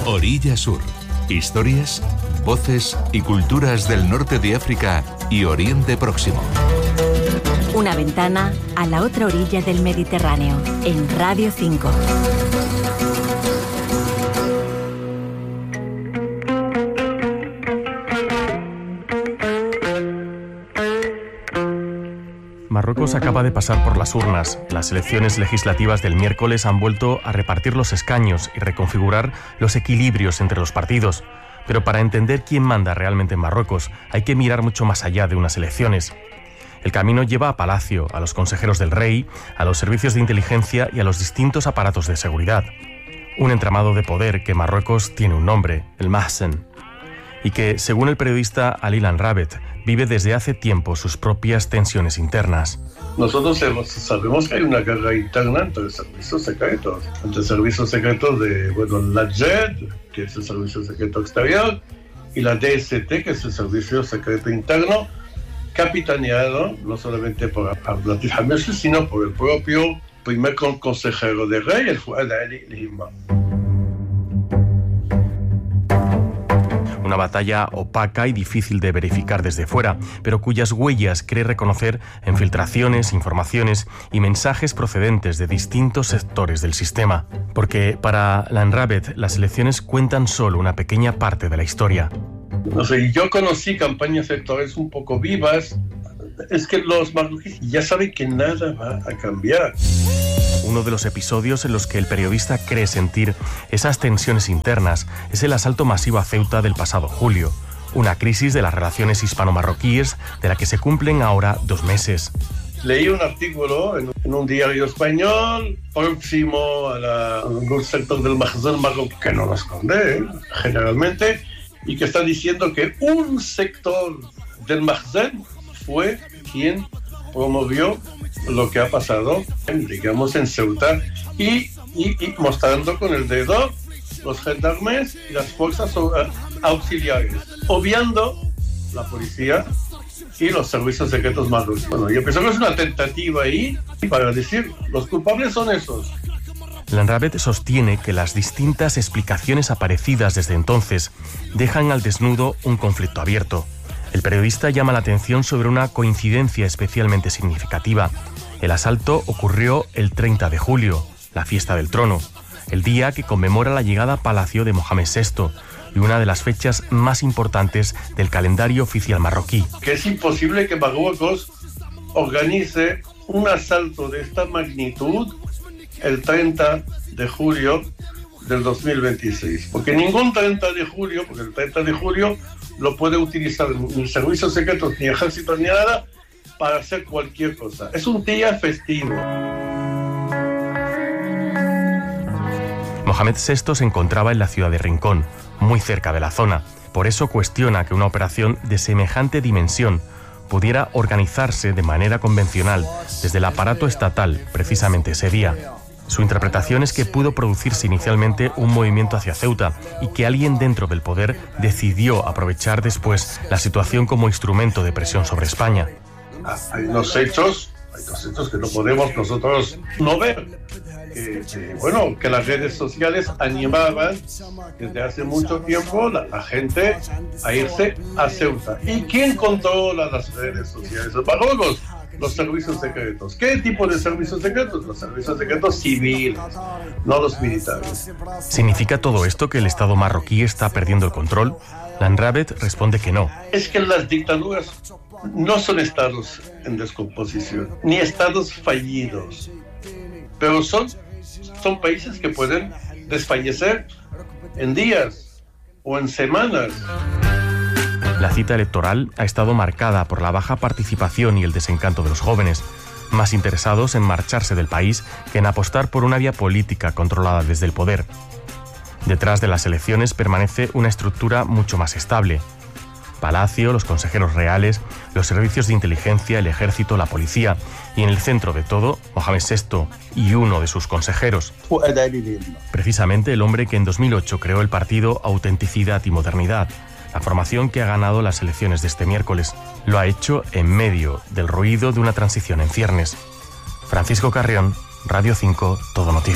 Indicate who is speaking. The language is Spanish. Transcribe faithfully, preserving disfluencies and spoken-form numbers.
Speaker 1: Orilla Sur. Historias, voces y culturas del norte de África y Oriente Próximo.
Speaker 2: Una ventana a la otra orilla del Mediterráneo, en Radio cinco.
Speaker 3: Marruecos acaba de pasar por las urnas. Las elecciones legislativas del miércoles han vuelto a repartir los escaños y reconfigurar los equilibrios entre los partidos. Pero para entender quién manda realmente en Marruecos, hay que mirar mucho más allá de unas elecciones. El camino lleva a Palacio, a los consejeros del rey, a los servicios de inteligencia y a los distintos aparatos de seguridad. Un entramado de poder que Marruecos tiene un nombre, el Mahsen, y que, según el periodista Ali Lanrabet, vive desde hace tiempo sus propias tensiones internas.
Speaker 4: Nosotros sabemos que hay una guerra interna entre servicios secretos, entre servicios secretos de, bueno, la J E D, que es el Servicio Secreto Exterior, y la D S T, que es el Servicio Secreto Interno, capitaneado no solamente por Abdelatif Hamessi, sino por el propio primer consejero del rey, el Fouad Ali Lima.
Speaker 3: Una batalla opaca y difícil de verificar desde fuera, pero cuyas huellas cree reconocer en filtraciones, informaciones y mensajes procedentes de distintos sectores del sistema. Porque para Lanrabet las elecciones cuentan solo una pequeña parte de la historia.
Speaker 4: No sé, yo conocí campañas electorales un poco vivas. Es que los marroquíes ya saben que nada va a cambiar.
Speaker 3: Uno de los episodios en los que el periodista cree sentir esas tensiones internas es el asalto masivo a Ceuta del pasado julio, una crisis de las relaciones hispano-marroquíes de la que se cumplen ahora dos meses.
Speaker 4: Leí un artículo en, en un diario español próximo a, la, a un sector del Mahsen marroquí, que no lo esconde, ¿eh? generalmente, y que está diciendo que un sector del Mahsen fue quien promovió lo que ha pasado, digamos, en Ceuta, y, y, y mostrando con el dedo los gendarmes y las fuerzas auxiliares, obviando la policía y los servicios secretos marroquíes. Bueno, yo pienso que es una tentativa ahí para decir, los culpables son esos.
Speaker 3: Lanrabet sostiene que las distintas explicaciones aparecidas desde entonces dejan al desnudo un conflicto abierto. El periodista llama la atención sobre una coincidencia especialmente significativa. El asalto ocurrió el treinta de julio, la fiesta del trono, el día que conmemora la llegada a Palacio de Mohamed sexto y una de las fechas más importantes del calendario oficial marroquí.
Speaker 4: Que es imposible que Marruecos organice un asalto de esta magnitud el treinta de julio del dos mil veintiséis, porque ningún treinta de julio, porque el treinta de julio lo puede utilizar ni servicios secretos, ni ejércitos, ni nada, para hacer cualquier cosa. Es un día festivo.
Speaker 3: Mohamed sexto se encontraba en la ciudad de Rincón, muy cerca de la zona. Por eso cuestiona que una operación de semejante dimensión pudiera organizarse de manera convencional desde el aparato estatal precisamente ese día. Su interpretación es que pudo producirse inicialmente un movimiento hacia Ceuta y que alguien dentro del poder decidió aprovechar después la situación como instrumento de presión sobre España.
Speaker 4: Hay unos hechos, hay dos hechos que no podemos nosotros no ver. Que, que, bueno, que las redes sociales animaban desde hace mucho tiempo la, la gente a irse a Ceuta. ¿Y quién controla las redes sociales? Los Marruecos. Los servicios secretos. ¿Qué tipo de servicios secretos? Los servicios secretos civiles, no los militares.
Speaker 3: ¿Significa todo esto que el Estado marroquí está perdiendo el control? Lanrabet responde que no.
Speaker 4: Es que las dictaduras no son estados en descomposición, ni estados fallidos, pero son, son países que pueden desfallecer en días o en semanas.
Speaker 3: La cita electoral ha estado marcada por la baja participación y el desencanto de los jóvenes, más interesados en marcharse del país que en apostar por una vía política controlada desde el poder. Detrás de las elecciones permanece una estructura mucho más estable. Palacio, los consejeros reales, los servicios de inteligencia, el ejército, la policía y en el centro de todo, Mohamed sexto y uno de sus consejeros. Precisamente el hombre que en dos mil ocho creó el partido Autenticidad y Modernidad, la formación que ha ganado las elecciones de este miércoles. Lo ha hecho en medio del ruido de una transición en ciernes. Francisco Carrión, Radio cinco, Todo Noticias.